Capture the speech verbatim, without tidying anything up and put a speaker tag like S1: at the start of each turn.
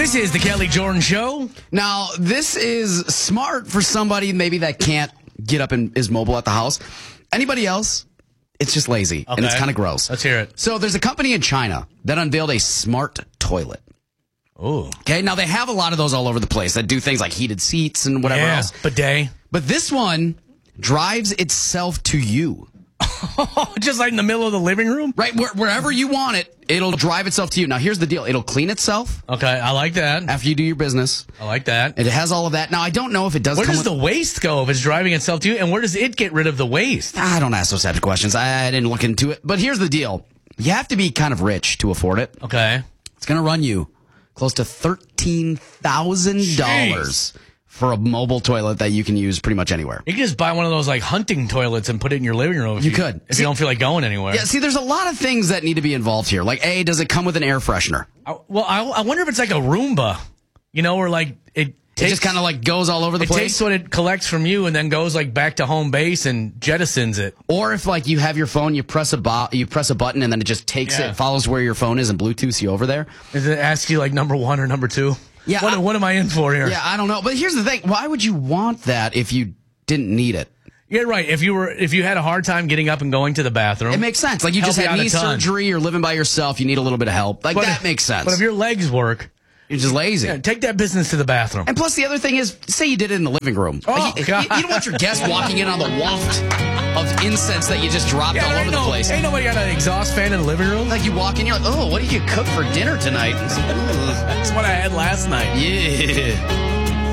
S1: This is the Kelly Jordan Show.
S2: Now, this is smart for somebody maybe that can't get up and is mobile at the house. Anybody else, it's just lazy,
S1: Okay.
S2: and it's kind of gross.
S1: Let's hear it.
S2: So there's a company in China that unveiled a smart toilet.
S1: Oh.
S2: Okay, now they have a lot of those all over the place that do things like heated seats and whatever
S1: Yeah,
S2: else.
S1: bidet.
S2: But this one drives itself to you.
S1: Just like in the middle of the living room?
S2: Right, where, wherever you want it, it'll drive itself to you. Now, here's the deal. It'll clean itself
S1: Okay, I like that.
S2: after you do your business.
S1: I like that.
S2: It has all of that. Now, I don't know if it does
S1: Where
S2: come
S1: does
S2: with...
S1: the waste go if it's driving itself to you? And where does it get rid of the waste?
S2: I don't ask those types of questions. I, I didn't look into it. But here's the deal. You have to be kind of rich to afford it.
S1: Okay.
S2: It's going to run you close to thirteen thousand dollars for a mobile toilet that you can use pretty much anywhere.
S1: You can just buy one of those like hunting toilets and put it in your living room. If
S2: You
S1: you,
S2: could.
S1: If
S2: See-
S1: you don't feel like going anywhere.
S2: Yeah, see, there's a lot of things that need to be involved here. Like, A, does it come with an air freshener?
S1: I, well, I, I wonder if it's like a Roomba, you know, where like it
S2: It
S1: takes,
S2: just kind of like goes all over the
S1: it
S2: place?
S1: takes what it collects from you and then goes like back to home base and jettisons it.
S2: Or if like you have your phone, you press a bo- you press a button and then it just takes
S1: Yeah.
S2: it, follows where your phone is and Bluetooths you over there.
S1: Does it ask you like number one or number two?
S2: Yeah,
S1: What,
S2: I-
S1: what am I in for here?
S2: Yeah, I don't know. But here's the thing. Why would you want that if you didn't need it?
S1: Yeah, right. If you were, if you had a hard time getting up and going to the bathroom,
S2: It makes sense. Like you
S1: Help
S2: just
S1: you
S2: had
S1: out a
S2: knee
S1: ton.
S2: surgery, you're living by yourself, you need a little bit of help. Like
S1: But
S2: that
S1: if-
S2: makes sense.
S1: But if your legs work,
S2: You're just lazy.
S1: yeah, take that business to the bathroom.
S2: And plus, the other thing is, say you did it in the living room.
S1: Oh,
S2: Like, you,
S1: God.
S2: you, you don't want your guests walking in on the waft of incense that you just dropped all
S1: there
S2: over
S1: ain't
S2: the
S1: no-
S2: place.
S1: Ain't nobody got an exhaust fan in the living room.
S2: Like you walk in, you're like, oh, what did you cook for dinner tonight?
S1: That's what I had last night.
S2: Yeah.